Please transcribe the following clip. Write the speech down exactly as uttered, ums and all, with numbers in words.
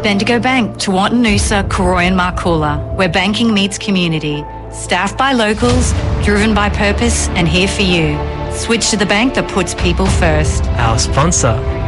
Bendigo Bank, Tewartin Noosa, Corroy and Marcoola, where banking meets community. Staffed by locals, driven by purpose and here for you. Switch to the bank that puts people first. Our sponsor,